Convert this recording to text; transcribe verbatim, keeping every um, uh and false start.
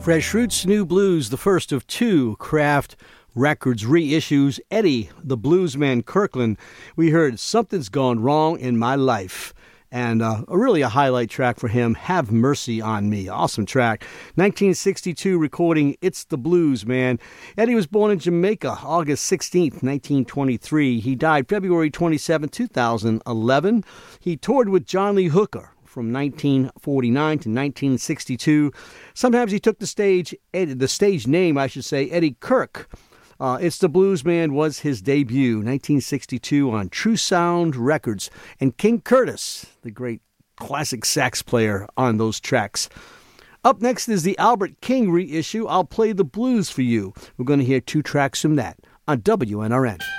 Fresh Roots New Blues, the first of two Kraft Records reissues. Eddie, the bluesman Kirkland, we heard Something's Gone Wrong in My Life. And uh, really a highlight track for him, Have Mercy on Me. Awesome track. nineteen sixty-two recording, It's the Blues, man. Eddie was born in Jamaica, August sixteenth, nineteen twenty-three. He died February twenty-seventh, two thousand eleven. He toured with John Lee Hooker from nineteen forty-nine to nineteen sixty-two. Sometimes he took the stage, the stage name, I should say, Eddie Kirk. Uh, It's the Blues Man was his debut, nineteen sixty-two, on True Sound Records. And King Curtis, the great classic sax player on those tracks. Up next is the Albert King reissue, I'll Play the Blues for You. We're going to hear two tracks from that on W N R N.